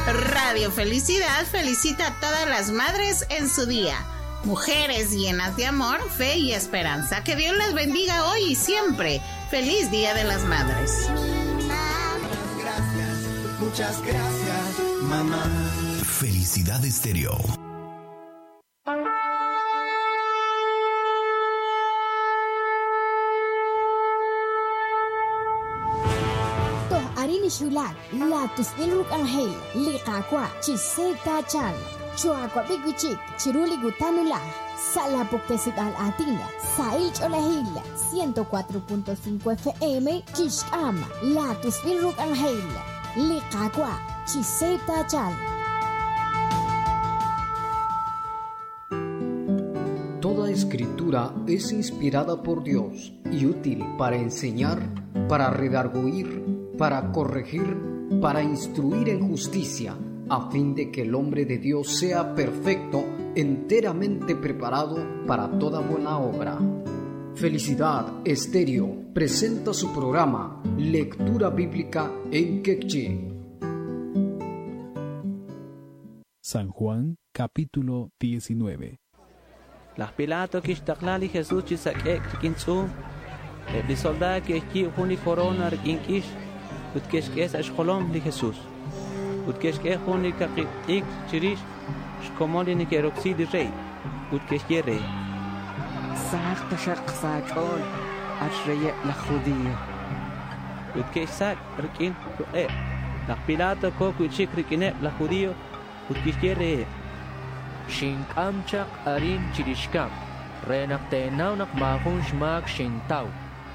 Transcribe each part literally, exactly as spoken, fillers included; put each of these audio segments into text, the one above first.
Radio Felicidad felicita a todas las madres en su día. Mujeres llenas de amor, fe y esperanza. Que Dios les bendiga hoy y siempre. Feliz Día de las Madres. Gracias, muchas gracias, mamá. Felicidad Estéreo. Shulat, Latus Ilruk Angel, Likakwa, Chiseta Chan, Chuakwa Bigwichik, Chiruli Gutanula, Salapokesik al Atina, Sail Cholahil, ciento cuatro punto cinco F M, Kishkam, Latus Ilruk Angel, Likakwa, Chiseta Chan. Toda escritura es inspirada por Dios y útil para enseñar, para redarguir, para corregir, para instruir en justicia, a fin de que el hombre de Dios sea perfecto, enteramente preparado para toda buena obra. Felicidad Estéreo presenta su programa Lectura Bíblica en Quechí. San Juan, capítulo diecinueve. Las Pilato Kishtaklali Jesús Chisakek Kinsu, el soldado que aquí Juni Corona Rinkish, Utkesh que es Ashkolom de Jesús. Utkesh que es Juni Kakik Chirish, Shkomoli ni Keroxi de Rey. Utkesh que Rey. Sak Tashak Sakol, Ashreye la Judía. Utkesh Sak Rikin Ru'e. Las Pilato Kokuchik Rikine la Judío, Utkesh que Rey. Shinkamchak Arin Chirishkam, Renak Tenaunak Mahun Shmak Shintau.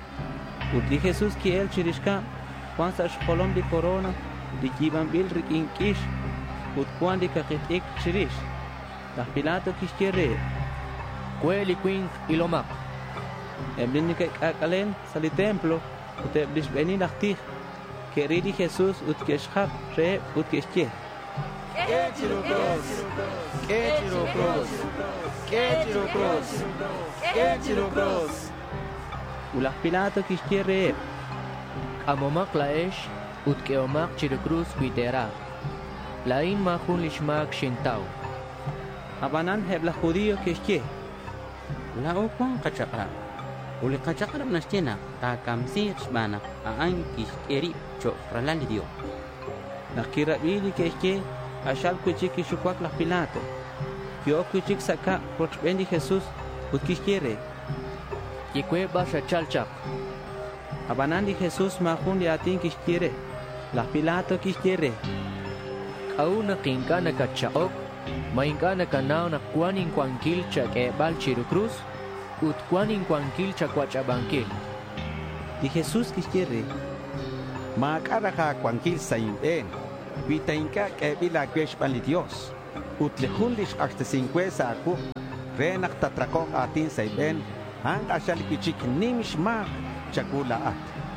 Utli Jesús que el Chirishkam. Juan sa Shkolom de Corona, de Kiban Bil Rikin Kish, Ut Juan de Kakitik Chirish, las Pilato Kishkere, Kueli Queen Ilomak, Eblinik Akalen, Sali Templo, Ut Eblis Beni Lachtich, que Ridi Jesús, Ut Keshhab, Re, Ut Keshke. Ketiro Cross, Ketiro Cross, Ketiro Cross, Ketiro Cross. Ulas Pilato Kishkere. Amomak laesh, utkeomak chiricruz cuitera. Lain mahun lishmak shintau. Abanan heb la judío que esque. La okwan kachaka. Uli kachaka nastena, ta kamsi shbana, a an kishkeri, cho fralali dio. La kirabili que esque, a shal kuchiki shukwak la Pilato. Yo kuchik saka, prochbendi Jesús, utkishkere. Yekwe basha chalchak. Abanandi Jesús mahun de atin kishkere. La Pilato kishkere. Kauna kinkana kachaok, mainkana kanao na kwanin kwankil chak e bal chiricruz, ut kwanin kwankil chakwachabankil. Di Jesús kishkere. Makaraka kwankil sayin, vitainka ke bila kwesh bali Dios. Ut lehundish hasta cincuesa aku, renak tatrakok atin sayben, hang ashali kichik nimish mak. Chakula at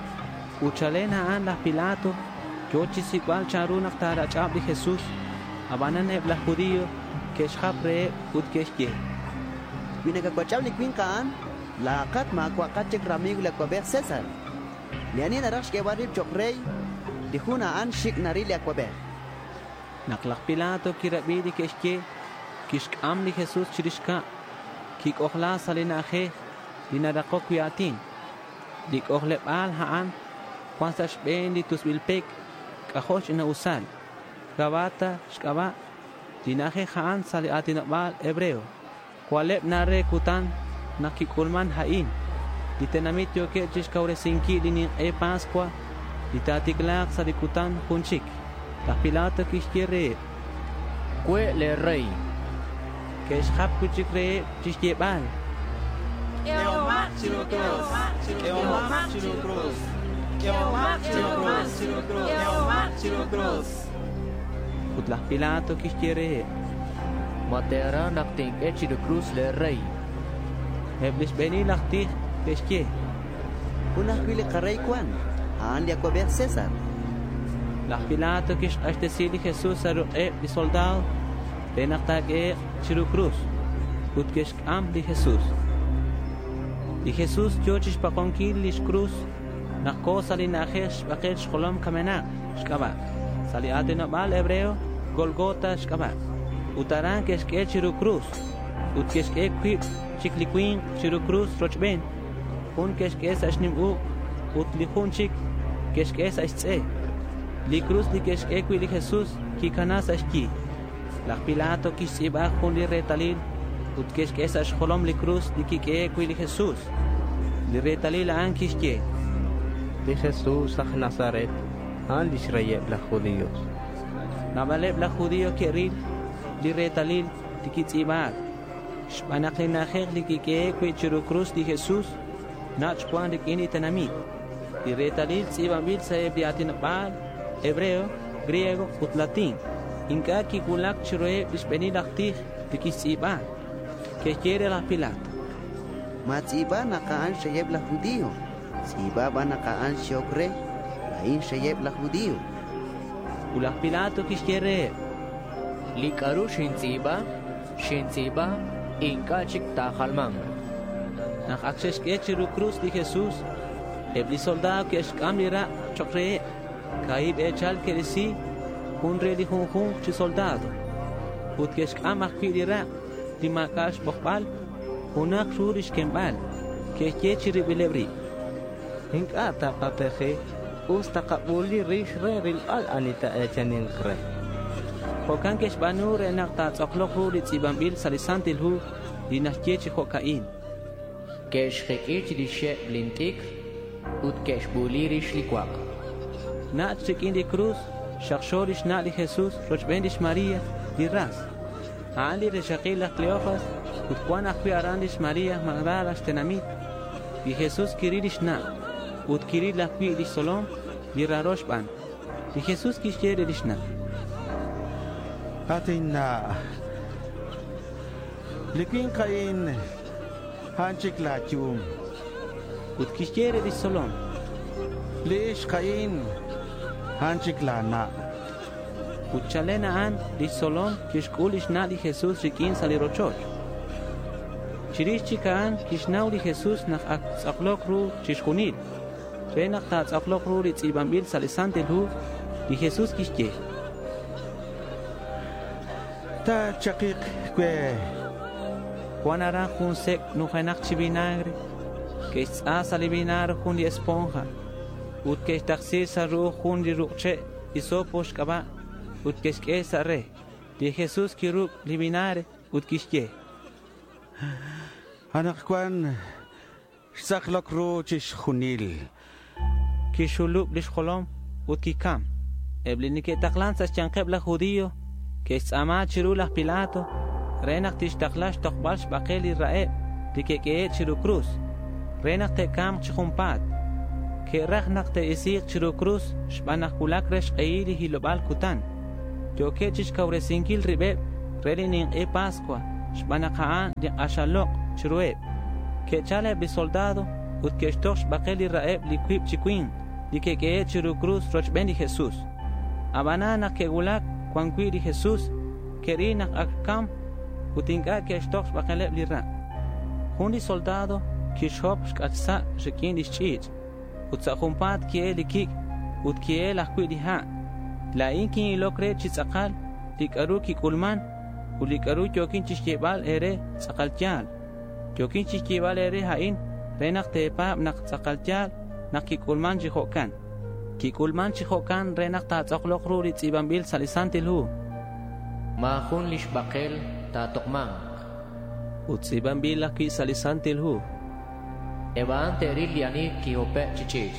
Uchalena an la Pilato, Yochis igual charunak tara chab de Jesús, Abanan ebla judío, Keshhapre, Utkeshke. Vinega kwachab ni kwinkaan, la kat ma kwakachek ramig la kwaber César. Liani narash ke warib chokrey, dihuna an shik narili akwaber. Naklak Pilato kirabidi keshke, Kishk am de Jesús chirishka, Kik ohla salina aje, Dinadako kuyatin. Dik ohlep al haan, kwansa shben di tusbilpek, kahosh na usal. Gabata, shkaba, dinaje haan sali atinabal hebreo. Kwalep nare kutan, nakikulman hain. Ditenamit yoke chishkaure sinki dinin e Pascua, ditatiklak sali kutan hunchik. La Pilato kishkire. Kwe le rey. Keshhap kuchikre chishkebal. Keomak Chirocross, Keomak Chirocross, Keomak Chirocross, Keomak Chirocross. Utlah Pilato kishkere. Matera nakting e chiricruz le rey. Heblis beni laktih keshke. Unah kwili karay kwan, haan di akwaber César. La Pilato kish ashtesili Jesús aro e di soldado, benaktak e Chirocross. Utkesh am di Jesús. Y Jesús yochish pa konkil lish cruz, nakko sali najesh bakel shkolom kamena, shkaba. Sali ate no mal hebreo, Golgota xkaba. Utaran que xke chiru cruz. Ut que xke quip chikliquin chiru cruz rochben. Un que xke sa xnimu. Ut lijun chik que xke sa xtse. Li cruz li que xke li Jesús ki kanasa xki. La Pilato ki siba jun li retalil. Ut que xke sa xholom li cruz li ki ke li Jesús. Li retalil an ki xke. Li Jesús a Nazaret. An li shrayeb la judíos. Nabaleb la judío que ril. Li retalil li ki siba. Shpanaklinajek li ki ke chiru cruz li Jesús. Nach Juan li kini tanamit. Li retalil siba bil sa ebriatin bal. Hebreo, griego, ut latín. Inca ki kulak chiroe bisbeni laktih li ki siba. Que quiere la Pilato. Matsiba nakaan shayeb la judío. Siba ba nakaan shokre. Lain shayeb la judío. Ula Pilato ki quiere. Likaru shinziba, shinziba, inka chik tajalman. Nach akses que chiru cruz di Jesús. Ebli soldado que escam lira chokre. Kaib echal que desi. Un redi hun hun chi soldado. Ut que escam akilira. Di makash bokbal. Unak shurish kembal. Que que chiri bilebri. Inka taqapeje. Usta qabuli rish re ril al anita echanin kre. Hokan que shbanur enak ta tsoklok hu di tsibambil salisantil hu. Di nashkechi hokain. Que shkich di she blintik. Ut que shbuli rish likwak. Na chikin di cruz. Shakshorish na di Jesús. Rochbendish María. Di ras. Ali reshaqil la Cleofas. Ut kwan akwi arandish María Magdala shtenamit. Di Jesús kirilish na. Ut kiril la kwi di solom. Di rarosh ban. Di Jesús kishere dish na. Atin na. Likwin kain. Hanchik la chum. Ut kishere di solom. Lish kain. Hanchik la na. Uchalena an di solom kishkulish na di Jesús rikin salirochoch. Chirish chikaan kishnau di Jesús nach aklok ru chishkunil. Renach ta aklok ru rit ibambil salisantel hu di Jesús kishke. Ta chakik kwe. Juanara hun sek nujanach chibinagre. Que es alivinar hun di esponja. Ut que taxisa ru hun di ruche y sopos kaba. Ut que es re. Di Jesús kiruk livinare ut kishke. Anak kwan saklok ru chish khunil. Kishuluk lish kolom ut kikam. Eblinike taklanzas chankeb la judío. Que es ama chiru la Pilato. Renak tish taklash tokbalsh bakeli rae. Di que que chiru cruz. Renak te kam chumpat. Que ragnak te isir chiru cruz. Shbanak kulakresh eiri hilobal kutan. Yo que chish kauresinkil ribe. Relinin e Pascua. Shbanakhaan di ashalok chirueb. Que chale bi soldado. Ut que shtosh bakeli rae liquib chiquin. Di que que chiru cruz rochbendi Jesús. Abanana que gulak. Kwanquiri Jesús, querinak akam, utinka que shtox bakaleb lira. Hundi soldado, kishop shkatsa shekindi shchich, utsahumpat kie likik, ut kie la kwidi ha. La inkin lokre chitzakal, likaru kikulman, ulikaru kyokin chishkebal ere sakaltial. Kyokin chishkebal ere hain, renak tepa nak sakaltial, nak kikulman jihokan. Kikulman chihokan renak ta tsoklok rurit ibambil salisantil hu. Mahun lish bakel ta tokmang. Ut ibambil laki salisantil hu. Eban teril yani ki hope chichich.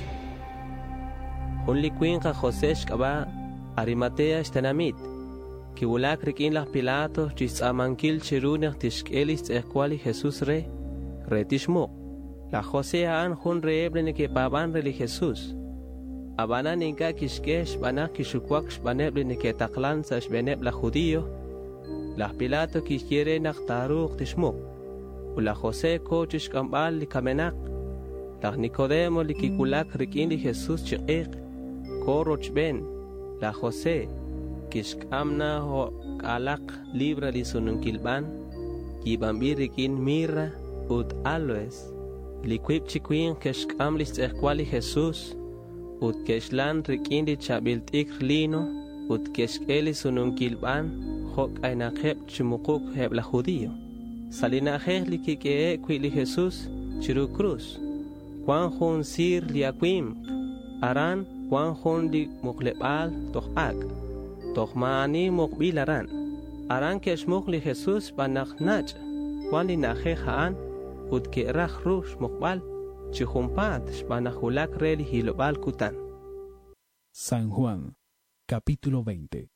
Hun liquin ka José shkaba Arimatea shtenamit. Ki ulak rikin la Pilato chis amankil chirunek tishkelis ekwali Jesús re. Retishmo. La José an hun reeblene ke paban reli Jesús. Abanan inka kishkesh bana kishukwak shbaneb linike taklan sa shbeneb la judío. La Pilato kishkere nak taruk tishmuk. Ula José ko chishkambal li kamenak. La Nicodemo li kikulak rikin li Jesús chiqik. Ko rochben. La José kishkamna ho kalak libra li sununkilban. Kibambi rikin mirra ut aloes. Li kwib chikwin kishkam li tzehkwali Jesús. Ut keshlan rikindi chabiltik lino, ut keshkeli sunun kilban hok ainakep chimukuk heb la judío. Salina li kike kwili Jesús chiru cruz. Juan hun sir liaquim aran Juan hun di muklebal toch ak. Toch maani mukbil aran. Aran keshmuk li Jesús banak nach. Juan li naje haan ut ke rach rush mukbal chihumpat shbanahulak reli hilobal kutan. San Juan, capítulo veinte.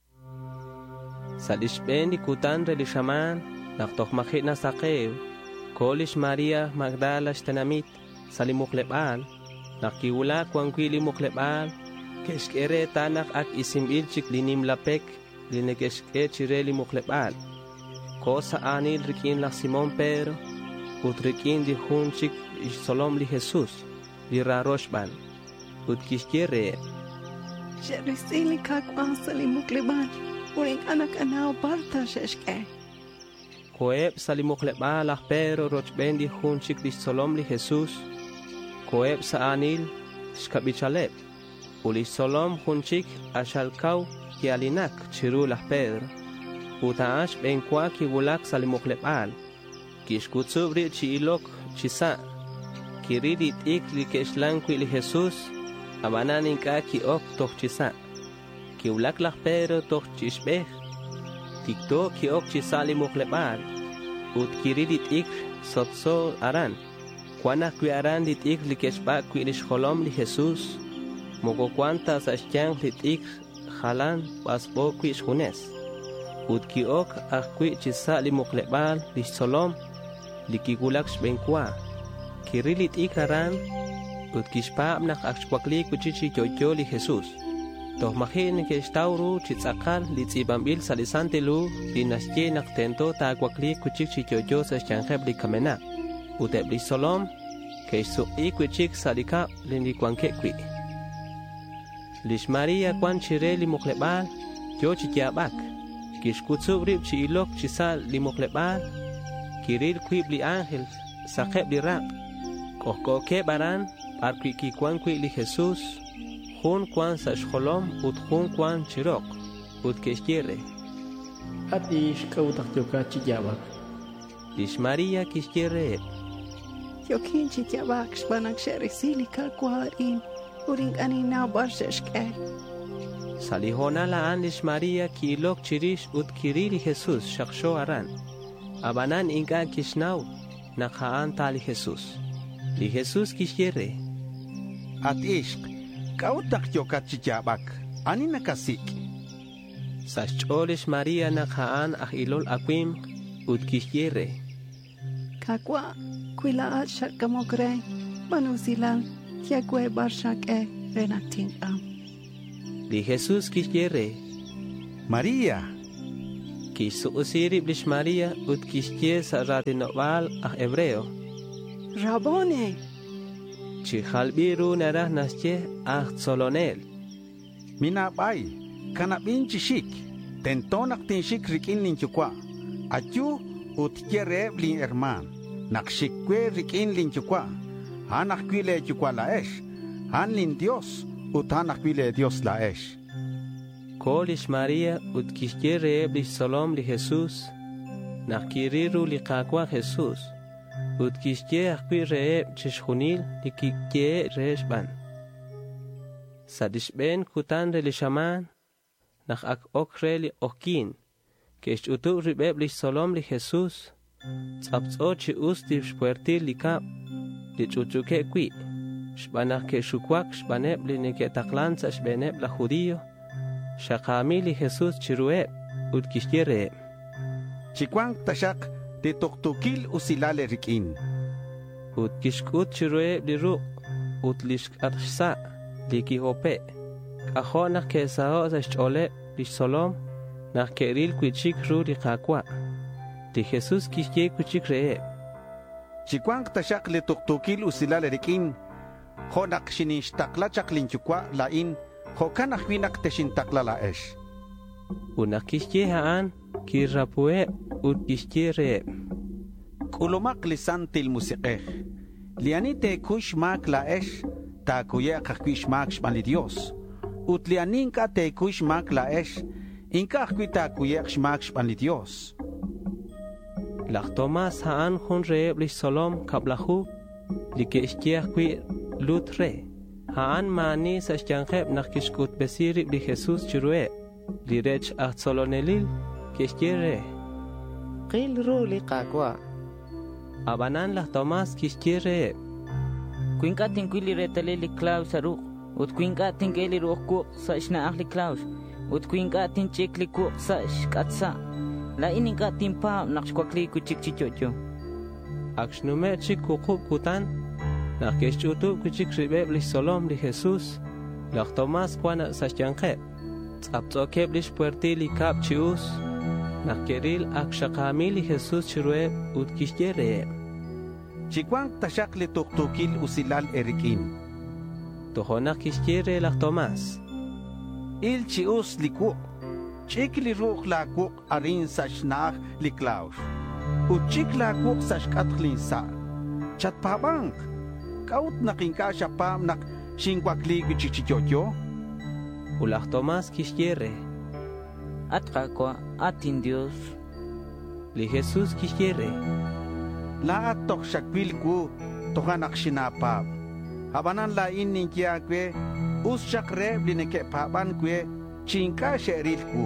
Salishben di kutan reli shaman naktoch makit na sakew kolish Maria Magdala shtanamit salimuklebal nakiwula kwangkwili muklebal keshkere tanak ak isimbil chik linim lapek linekeshke chireli muklebal ko sa anil rikin lak Simon Pedro ut rikin di hun chik solom li Jesus li raroshban ut kishkere Jerisili kakwa salimuklebal uring anak anaw parta sheshke Koeb salimuklebal ak Pedro rochben di hun chik li solom li Jesus Koeb sa anil shkabichalep Uli solom hunchik ashalkaw ki alinak chirul ah Pedro. Utaash ben kwa ki wulak salimuklebal. Kishkutsubri chi ilok chisa. Kiridit ik li keshlanku ili Jesus. Abananin ka ki ok toch chisa. Ki wulak lah Pedro toch chishbeh. Tikto ki ok chisa limuklebal. Ut kiridit ik sotso aran. Kwana kwi aran dit ik li keshbak kwi ili shkolom li Jesus. Mogo kwanta sa xtiang litik jalan pasbo kwi xunes. Ut ki ok ak kwi chisa li muklebal li solom li kigulak shbenkwa. Kirilit ikaran ut kishpaab nak ak shkwakli kuchichi chocho li Jesus. Toh mahin ke shtauru chitzakal li tzibambil salisante lu li nasye nak tento ta kwakli kuchichi chocho sa xtiangeb li kamena. Uteb li solom ke shsuki kuchik salika li kwanke kwi. Lish Maria kwan chire li muklebal, yo chikiabak. Kishkutsubrib chi ilok chisal li muklebal, kiril kwib li ángel, sakeb li rak. Kohkoke baran, parkwiki kwan kwi li Jesus, hun kwan sa shkolom ut hun kwan chirok, ut keshkire. At ish kautak yoka chikiabak. Lish Maria kishkire. Yokin chikiabak shbanak sherisili kakwarin. Uring anina barsheshke. Salihona la andish Maria ki ilok chirish ut kirili Jesus shaksho aran. Abanan inga kishnau nakhaan tali Jesus. Li Jesus kishyere. At ishk, kautak yokat chikyabak, ani nakasik. Sashcholish Maria nakhaan ah ilol akwim ut kishyere. Kakwa kwila at shakamokre manusilan. Yagwe barshak e renatin am. Di Jesus kishyere. Maria. Kisu usirib lish Maria ut kishye sa radinobal ah hebreo. Rabone. Chihalbiru nerah nasye ah solonel. Minabay, kanabin chishik. Tentonak tinshik rikin linchukwa. Atyu ut kiereb lin herman. Nakshikwe rikin linchukwa. Hanak kwile chukwa laesh, hanlin Dios, ut hanak kwile Dios laesh. Kolish Maria ut kishkere eblich solom li Jesus, nakiriru li kakwa Jesus, ut kishke akwi reeb chishunil li kikye reeshban. Sadishben kutan re li shaman, nak ak okre li okin, kesh utu ribeb li solom li Jesus, tzapzo chi ustif shpuertil li kap, li chuchuke kwi, shbanak ke shukwak shbaneb li neke taklanza shbeneb la judío, shakami li Jesus chirueb, ut kishkere. Chikwang tashak de toktukil usilale rikin. Ut kishkut chirueb li ru, ut lishkatsa li kihope, kaho nak ke sao sa shole li solom, nak keril kwichik ru li kakwa, li Jesus kishke kwichik reeb. Chikwang tashak le tuktukil usilale rikin, ho nak shinistakla chaklinchukwa lain, ho kanak winak teshintakla laesh. Unak kishke haan, kirapue ut kishke reeb. Kulumak lisan til musikeh, lianite kush mak laesh, ta kuya kakwish mak shman li Dios, Utlianinka te kuishmak la esh, inka kuita kuyek shmak shpanli Dios. Lach Tomás haan hun reeb lich solom kablahu, like ishkiach kui lut re. Haan mani sa shkiancheb nach kishkut besirib li Jesus chirue, li rech acht solonelil, kishkire. Qil ru li qakwa. Abanan lach Tomás kishkire. Kuinkatin kuili retale li Klaus saruk, ut kuinkatin keli ruokku sa ishna ahli Klaus, ut kuinkatin chikli ku sa shkatsa. La ininkatin pa nakshkwakli kuchik chichocho. Akshnume chik kukub kutan, nakishchutu kuchik ribeb li solom li Jesus, lach Tomás kwana sa shkiancheb. Tzaptzokeb li shpuerti li kap chius, nakkeril akshakami li Jesus chirue ut kishkire. Chikwang tashak li tuktukil usilal erikin. Tohonak kishkire lach Tomás. Il chius li kuk. Chik li ruch la kuk arin sa shnach li Klaus. U chik la kuk sa shkatlin sa. Chat pabank. Kaut nakinka siya pam nak shinkwakli kuchichichotyo. Ulach Tomás kishkire. At kakwa atin Dios. Li Jesus kishkire. Laat tok shakwil ku tokanak sinapap. Habanan la inin kia kwe, us shakre blineke paban kwe, chinka sheril ku.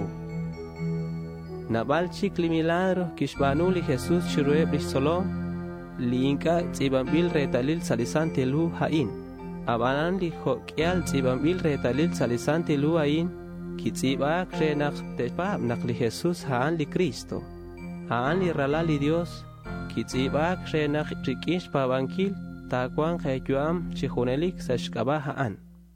Nabal chik li milagro kishbanu li Jesus chirue blissolom, li inka tzibambil retalil salisante lu hain. Abanan li hokial tzibambil retalil salisante lu hain, kitzibak renak tepab nak li Jesus haan li Cristo. Haan li rala li Dios, kitzibak renak rikish pabankil, takuan kayuam chijunelik sashkabahaan.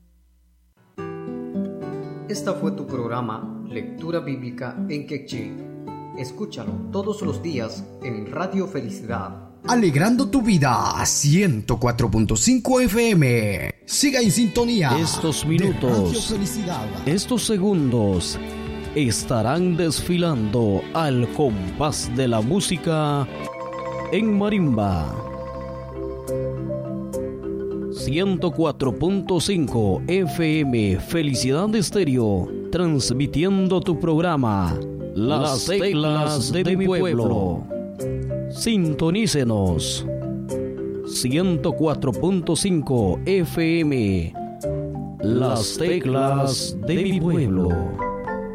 Esta fue tu programa Lectura Bíblica en Quechí. Escúchalo todos los días en Radio Felicidad. Alegrando tu vida, ciento cuatro punto cinco F M. Siga en sintonía. Estos minutos, estos segundos estarán desfilando al compás de la música en marimba. ciento cuatro punto cinco F M Felicidad Estéreo, transmitiendo tu programa Las Teclas de mi Pueblo. Sintonícenos. ciento cuatro punto cinco F M Las Teclas de mi Pueblo.